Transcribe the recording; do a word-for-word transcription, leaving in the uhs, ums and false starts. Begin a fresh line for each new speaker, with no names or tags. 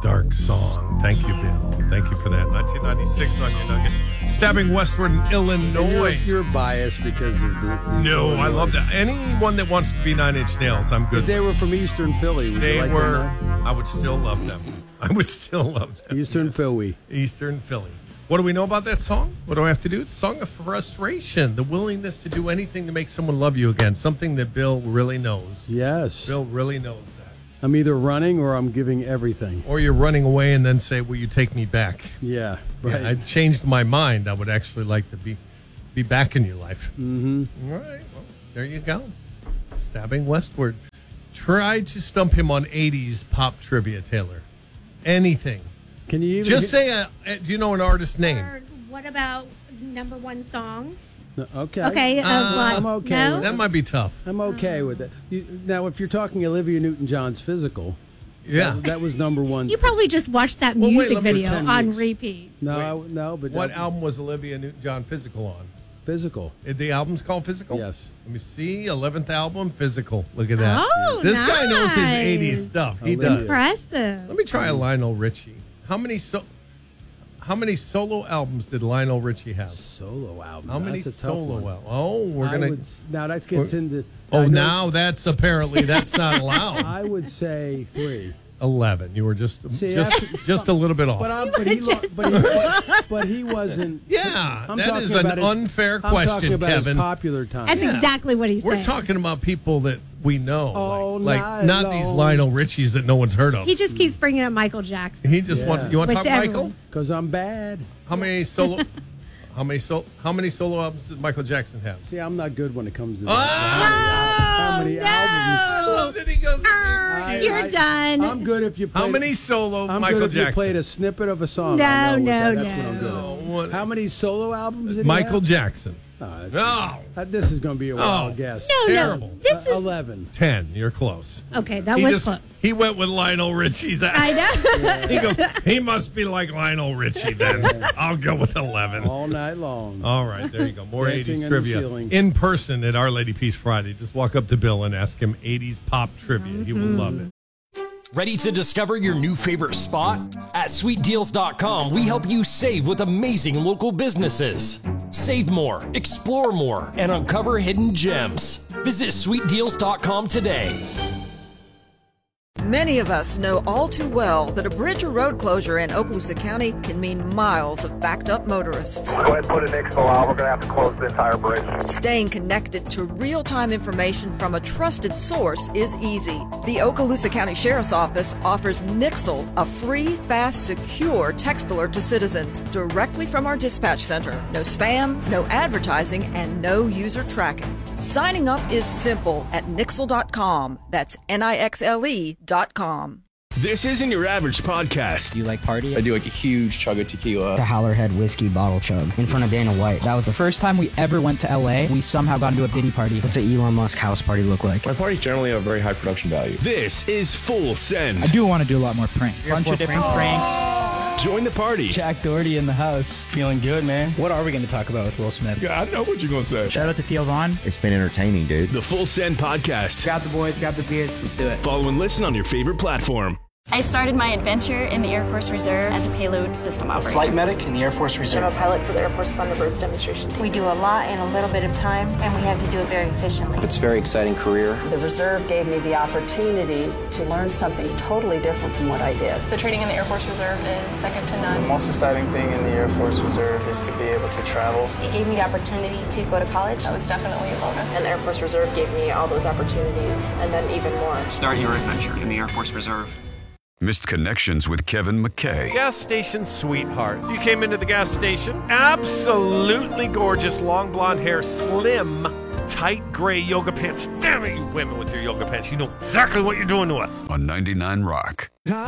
dark song. Thank you, Bill. Thank you for that. nineteen ninety-six on your nugget. Stabbing Westward in Illinois.
You're, you're biased because of the... the
no,
Illinois.
I love that. Anyone that wants to be Nine Inch Nails, I'm good.
If they were from Eastern Philly, would
They
you like
were.
them?
I would still love them. I would still love them.
Eastern Philly.
Eastern Philly. What do we know about that song? What do I have to do? It's a song of frustration. The willingness to do anything to make someone love you again. Something that Bill really knows.
Yes.
Bill really knows that.
I'm either running or I'm giving everything.
Or you're running away and then say, will you take me back?
Yeah, right.
Yeah, I changed my mind. I would actually like to be be back in your life.
Mm-hmm.
All right. Well, there you go. Stabbing Westward. Try to stump him on eighties pop trivia, Taylor. Anything.
Can you even
Just
get,
say, a, a, do you know an artist's name?
Or what about number one songs?
No, okay.
Okay, of
Uh,
what?
I'm okay
No?
with
That might be tough.
I'm okay with it. You, now, if you're talking Olivia Newton-John's Physical,
Yeah.
that, that was number one.
You probably just watched that
Well, wait,
music
let me-
video
ten
on
weeks.
repeat.
no, no, but
What
that-
album was Olivia Newton-John Physical on?
Physical.
The album's called Physical?
Yes.
Let me see. eleventh album, Physical. Look at that.
Oh,
This guy knows his
nice.
eighties stuff. He
Olivia.
does.
Impressive.
Let me try a Lionel Richie. How many so How many solo albums did Lionel Richie have?
Solo album.
How many
That's a tough
solo
one.
albums? Oh, we're
I
gonna.
would s- now that gets
we're-
into.
oh,
I know-
now that's apparently that's not allowed.
I would say three.
Eleven. You were just
See,
just
after-
just a little bit off.
But, I'm, but, he, lo- but, he, but he wasn't.
yeah,
I'm
that
talking
is an
about his-
unfair
I'm talking
question,
about
Kevin.
His popular time.
That's
Yeah.
exactly what he's
We're
saying.
talking about people that we know,
Oh,
like,
not
like not these
alone.
Lionel Richies that no one's heard of.
He just keeps bringing up Michael Jackson.
He just
Yeah.
wants. You want to talk
Whichever
Michael?
one.
Because I'm bad.
How many solo? how many so? How many solo albums did Michael Jackson have?
See, I'm not good when it comes to that.
Ah!
How many
no!
I love that he goes.
I-
You're
I-
done.
I'm good if you play.
How many solo
I'm
Michael
good if
Jackson?
you played a snippet of a song.
No,
I'll know
no,
what that- That's what I'm
no.
good
Oh,
at.
what-
How many solo albums did
Michael
he have?
Jackson.
Oh, that's-
No.
uh, this is going to be a wild
Oh.
guess.
no,
terrible.
no. This
Uh,
is
eleven.
Ten. You're close.
okay. That
He
was
just
close.
he went with Lionel Richie's.
I know.
He goes. He must be like Lionel Richie. Then I'll go with eleven.
All night long.
All right, there you go. More
Dancing
eighties
in the
trivia
ceiling.
in person at Our Lady Peace Friday. Just walk up to Bill and ask him eighties pop trivia. He will love it.
Ready to discover your new favorite spot? At sweet deals dot com, we help you save with amazing local businesses. Save more, explore more, and uncover hidden gems. Visit sweet deals dot com today.
Many of us know all too well that a bridge or road closure in Okaloosa County can mean miles of backed up motorists.
Go ahead and put an expo out. We're going to have to close the entire bridge.
Staying connected to real-time information from a trusted source is easy. The Okaloosa County Sheriff's Office offers Nixle, a free, fast, secure text alert to citizens directly from our dispatch center. No spam, no advertising, and no user tracking. Signing up is simple at nixle dot com. That's N I X L E dot com.
This isn't your average podcast.
Do you like party?
I do like a huge chug of tequila.
The Howlerhead whiskey bottle chug in front of Dana White. That was the first time we ever went to L A. We somehow got into a Diddy party. What's an Elon Musk house party look like?
My parties generally have very high production value.
This is Full Send.
I do want to do a lot more pranks. A bunch of different pranks.
Join the party.
Jack Doherty in the house. Feeling good, man. What are we going to talk about with Will Smith?
Yeah, I know what you're going to say.
Shout out to Theo Vaughn.
It's been entertaining, dude.
The Full Send podcast.
Grab the boys, grab the beers. Let's do it.
Follow and listen on your favorite platform.
I started my adventure in the Air Force Reserve as a payload system operator.
Flight medic in the Air Force Reserve.
I'm a pilot for the Air Force Thunderbirds demonstration team.
We do a lot in a little bit of time, and we have to do it very efficiently.
It's a very exciting career.
The Reserve gave me the opportunity to learn something totally different from what I did.
The training in the Air Force Reserve is second to none.
The most exciting thing in the Air Force Reserve is to be able to travel.
It gave me the opportunity to go to college. That was definitely a bonus.
And the Air Force Reserve gave me all those opportunities, and then even more.
Start your adventure in the Air Force Reserve.
Missed Connections with Kevin McKay.
Gas station sweetheart. You came into the gas station. Absolutely gorgeous, long blonde hair, slim, tight gray yoga pants. Damn it, you women with your yoga pants. You know exactly what you're doing to us.
On ninety-nine Rock.